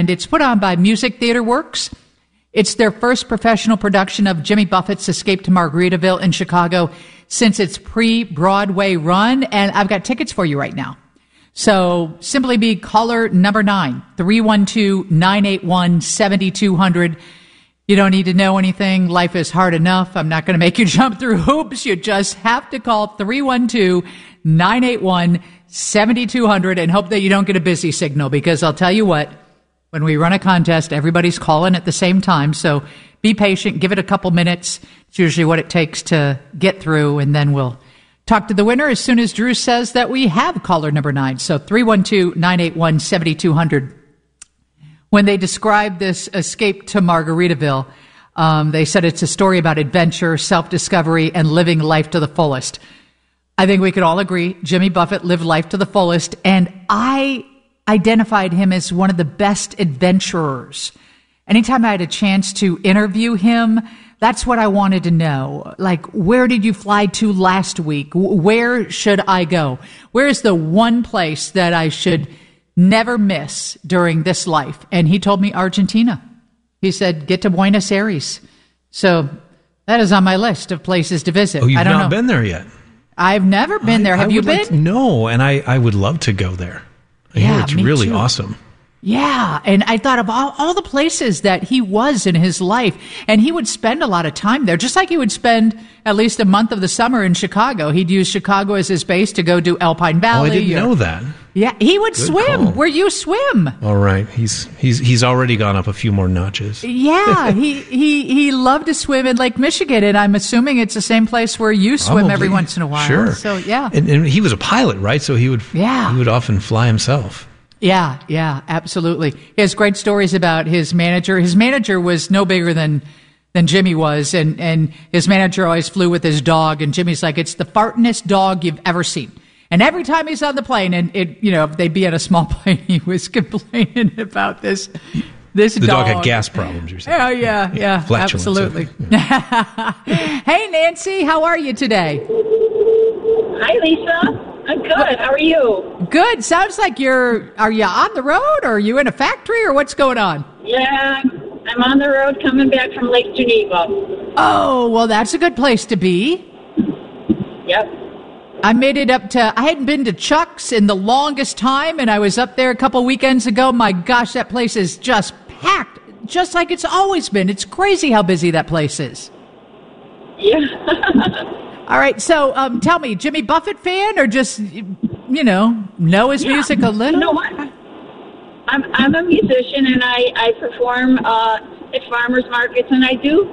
and it's put on by Music Theater Works. It's their first professional production of Jimmy Buffett's Escape to Margaritaville in Chicago since its pre-Broadway run, and I've got tickets for you right now. So simply be caller number 9, 312-981-7200. You don't need to know anything. Life is hard enough. I'm not going to make you jump through hoops. You just have to call 312-981-7200 and hope that you don't get a busy signal, because I'll tell you what, when we run a contest, everybody's calling at the same time. So be patient. Give it a couple minutes. It's usually what it takes to get through, and then we'll talk to the winner as soon as Drew says that we have caller number 9. So 312-981-7200. When they described this escape to Margaritaville, they said it's a story about adventure, self-discovery, and living life to the fullest. I think we could all agree Jimmy Buffett lived life to the fullest, and I identified him as one of the best adventurers. Anytime I had a chance to interview him, that's what I wanted to know. Like, where did you fly to last week? Where should I go? Where's the one place that I should never miss during this life? And he told me Argentina. He said, get to Buenos Aires. So that is on my list of places to visit. Oh, you've not been there yet? I've never been there. Have you been? No, and I would love to go there. I hear it's really awesome. Yeah, and I thought of all the places that he was in his life, and he would spend a lot of time there, just like he would spend at least a month of the summer in Chicago. He'd use Chicago as his base to go do Alpine Valley. Oh, I didn't know that. Yeah, he would swim call. where you swim. All right, he's already gone up a few more notches. Yeah, he loved to swim in Lake Michigan, and I'm assuming it's the same place where you swim every once in a while. Sure. So yeah, and he was a pilot, right? So he would often fly himself. Yeah, absolutely. He has great stories about his manager. His manager was no bigger than Jimmy was, and his manager always flew with his dog, and Jimmy's like, it's the fartinest dog you've ever seen. And every time he's on the plane, and if they'd be on a small plane, he was complaining about this The dog had gas problems, you're saying. Oh, yeah, absolutely. Yeah. Hey, Nancy, how are you today? Hi, Lisa. I'm good. How are you? Good. Sounds like are you on the road, or are you in a factory, or what's going on? Yeah, I'm on the road coming back from Lake Geneva. Oh, well, that's a good place to be. Yep. I made it up to, I hadn't been to Chuck's in the longest time, and I was up there a couple weekends ago. My gosh, that place is just packed, just like it's always been. It's crazy how busy that place is. Yeah. All right, so tell me, Jimmy Buffett fan, or just, know his music a little? You know what? I'm a musician, and I perform at farmers markets, and I do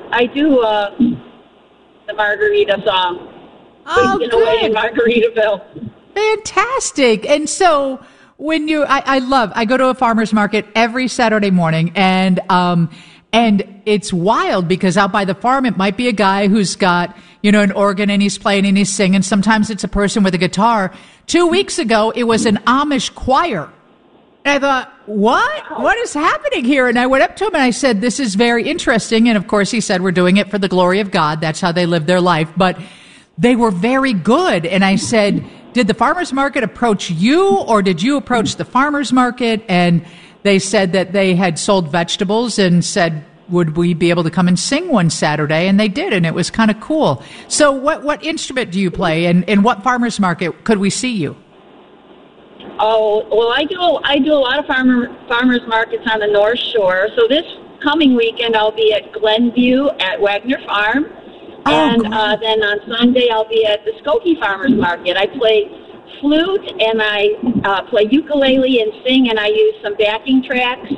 the Margarita song. Oh, good. Away in Margaritaville. Fantastic. And so when I go to a farmer's market every Saturday morning, and it's wild because out by the farm, it might be a guy who's got, an organ, and he's playing and he's singing. Sometimes it's a person with a guitar. 2 weeks ago, it was an Amish choir. And I thought, what is happening here? And I went up to him and I said, this is very interesting. And of course he said, we're doing it for the glory of God. That's how they live their life. But they were very good. And I said, did the farmer's market approach you, or did you approach the farmer's market? And they said that they had sold vegetables and said, would we be able to come and sing one Saturday? And they did, and it was kind of cool. So what instrument do you play, and what farmer's market could we see you? Oh, well, I do a lot of farmers markets on the North Shore. So this coming weekend, I'll be at Glenview at Wagner Farm. And then on Sunday, I'll be at the Skokie Farmers Market. I play flute, and I play ukulele and sing, and I use some backing tracks.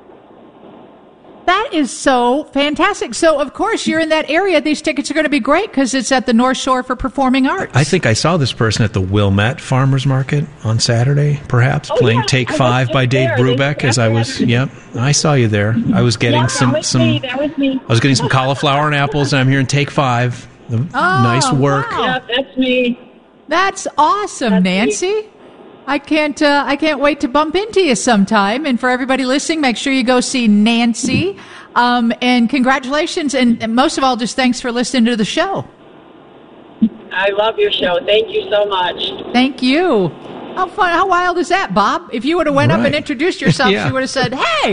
That is so fantastic. So, of course, you're in that area. These tickets are going to be great because it's at the North Shore for Performing Arts. I think I saw this person at the Wilmette Farmers Market on Saturday, perhaps, playing Take 5 by Dave Brubeck as I was, I saw you there. I was getting that was me. I was getting some cauliflower and apples, and I'm hearing Take 5. Nice work. Wow. Yeah, that's me. That's awesome, Nancy. Me. I can't wait to bump into you sometime. And for everybody listening, make sure you go see Nancy. And congratulations. And most of all, just thanks for listening to the show. I love your show. Thank you so much. Thank you. How fun! How wild is that, Bob? If you would have went up and introduced yourself, she would have said, "Hey."